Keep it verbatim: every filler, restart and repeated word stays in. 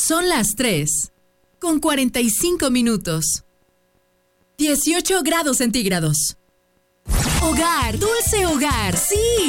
Son las tres, con cuarenta y cinco minutos. dieciocho grados centígrados. Hogar, dulce hogar, sí.